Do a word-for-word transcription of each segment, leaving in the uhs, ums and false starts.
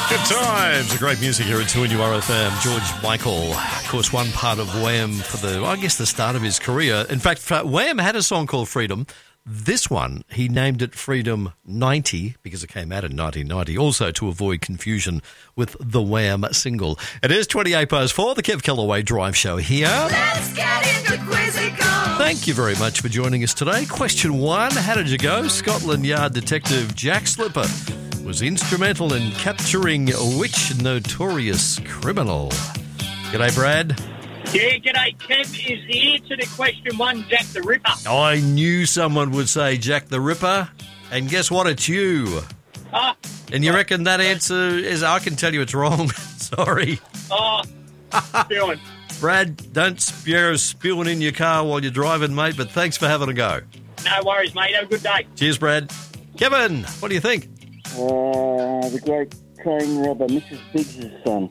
Good times. Great music here at two N U R F M. George Michael, of course, one part of Wham for the, well, I guess, the start of his career. In fact, Wham had a song called Freedom. This one, he named it Freedom ninety because it came out in nineteen ninety, also to avoid confusion with the Wham single. It is twenty-eight past four, the Kev Kellaway Drive Show here. Let's get into Quizzical. Thank you very much for joining us today. Question one, how did you go? Scotland Yard Detective Jack Slipper was instrumental in capturing which notorious criminal? G'day, Brad. Yeah, g'day, Kev. Is the answer to question one Jack the Ripper? I knew someone would say Jack the Ripper, and guess what? It's you. Ah, And you reckon that answer is... I can tell you it's wrong. Sorry. oh, feeling. Brad, don't spew spewing in your car while you're driving, mate, but thanks for having a go. No worries, mate. Have a good day. Cheers, Brad. Kevin, what do you think? Uh, the great train robber, Missus Biggs' son.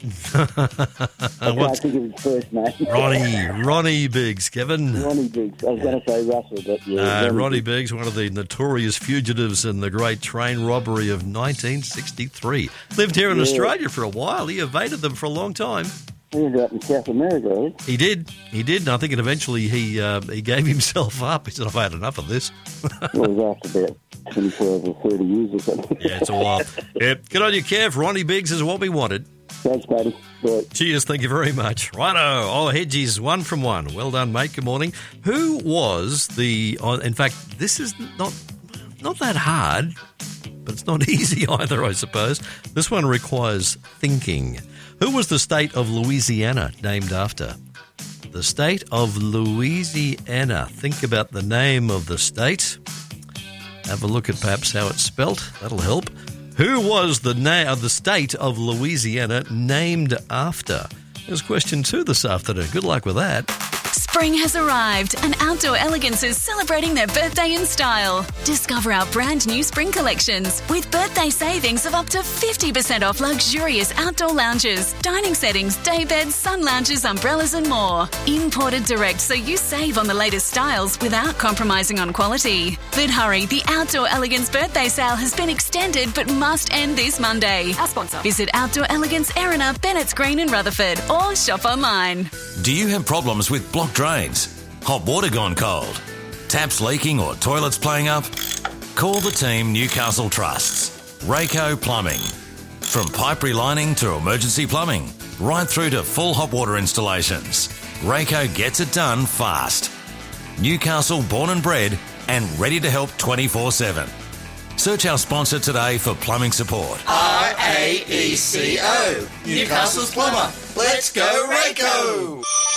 I can't What's think of his first name. Ronnie? Ronnie Biggs, Kevin. Ronnie Biggs. I was going to say Russell, but yeah. Uh, Ronnie Biggs, one of the notorious fugitives in the great train robbery of nineteen sixty-three. Lived here in Yeah. Australia for a while. He evaded them for a long time. He ended up in South America, eh? He did. He did. And I think eventually he uh, he gave himself up. He said, I've had enough of this. Well, it was after about twenty-five or thirty years or something. Yeah, it's a while. Yep. Good on you, Kev. Ronnie Biggs is what we wanted. Thanks, buddy. Right. Cheers. Thank you very much. Righto. Oh, Hedgies, one from one. Well done, mate. Good morning. Who was the... Uh, in fact, this is not not that hard, but it's not easy either, I suppose. This one requires thinking. Who was the state of Louisiana named after? The state of Louisiana. Think about the name of the state. Have a look at perhaps how it's spelt. That'll help. Who was the na- of the state of Louisiana named after? There's question two this afternoon. Good luck with that. Spring has arrived and Outdoor Elegance is celebrating their birthday in style. Discover our brand new spring collections with birthday savings of up to fifty percent off luxurious outdoor lounges, dining settings, day beds, sun lounges, umbrellas and more. Imported direct so you save on the latest styles without compromising on quality. But hurry, the Outdoor Elegance birthday sale has been extended but must end this Monday. Our sponsor. Visit Outdoor Elegance, Erina, Bennett's Green and Rutherford or shop online. Do you have problems with blocked drains? Hot water gone cold? Taps leaking or toilets playing up? Call the team Newcastle Trusts. Rayco Plumbing. From pipe relining to emergency plumbing, right through to full hot water installations, Rayco gets it done fast. Newcastle born and bred and ready to help twenty-four seven. Search our sponsor today for plumbing support. R A E C O. Newcastle's plumber. Let's go, Rayco.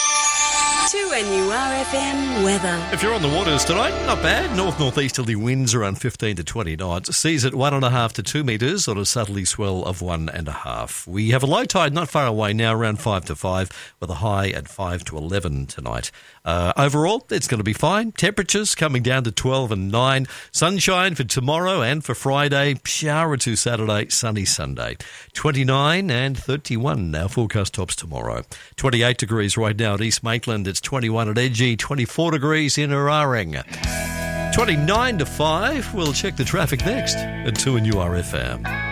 two N U R F M weather. If you're on the waters tonight, not bad. North-northeasterly winds around fifteen to twenty knots. Seas at one and a half to two metres on a southerly swell of one and a half. We have a low tide not far away now, around five to five, with a high at five to eleven tonight. Uh, overall, it's going to be fine. Temperatures coming down to twelve and nine. Sunshine for tomorrow and for Friday. Shower or two Saturday, sunny Sunday. twenty-nine and thirty-one. Our forecast tops tomorrow. twenty-eight degrees right now at East Maitland. It's twenty-one at Edgy. twenty-four degrees in Araring. twenty-nine to five. We'll check the traffic next at two N U R F M.